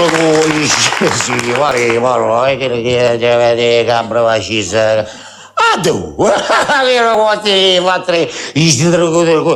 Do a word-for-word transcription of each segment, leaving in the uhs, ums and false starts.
tu sì, guarda, guarda, che che cabra facisa. Ah, tu, che non ti fate i sidro.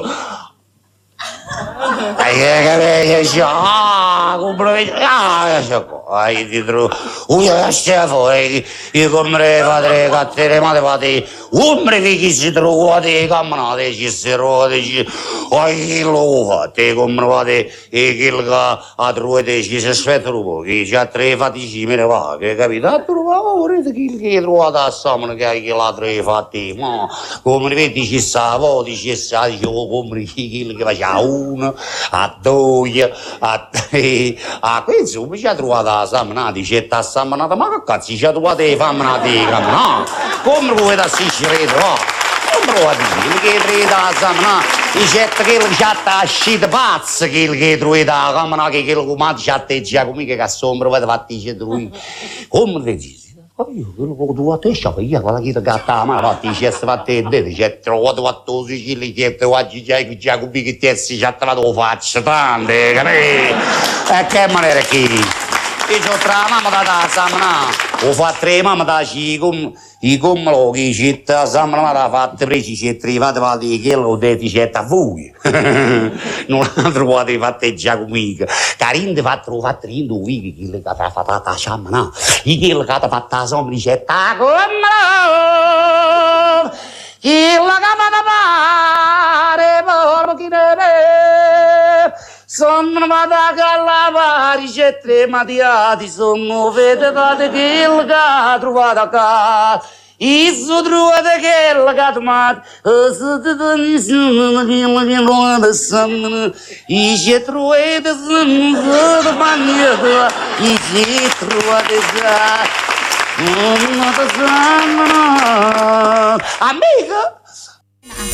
Ah, complimenti. Ah, ai dietro. Uia, scefo, e come fate cattere mate fate. Umbre che si trovate camminate ci si trovate ci. Ai lo fate come fate e che a trovate ci si aspetta un po', che ci ha tre fatti ci me ne va, che capito? A trovare vorrete che che trovate a Samano che hai che la tre fatti, ma come vedi ci sta, poi ci sta, io come che faceva uno, a due, a tre, a questo mi ci ha trovato a Samana, dice a Samana, ma che cazzo ci ha trovato a Famana di Camana? Come vuoi da Sicilia, va? Come vuoi dire che tre da Samana, dice che il chatta uscito pazzo, che il che trovi da Camana, che il comando chatta già come che sombra, vado fatti c'è lui. Come vedi? Io quello che tu a te scioppo, io quella che ti gatta ma fatti c'è fatte e dite, c'è trovato a tu Sicilia, che te oggi già che già come che ti si c'ha trovato faccia tante, capì? E che maniera che io c'ho tra mamma da da Samana, ho fatto tre mamma da ci come i come lo che città Samana da fatte preci c'è trivate fatti che lo deti c'è a voi. Non ha trovato fatte già come Carinde fatto fatto in due che le ha fatta a Samana. I che le ha fatta a sombra c'è ta come chi la capa da mare por chi ne sono vada callavari c'è tre matiati sono vedete che il ha trovato a casa Isso truada che la catmat, se te danissimo che la che non da sanna, i che truada sanna da bagna, i che truada sa, non da sanna, amica.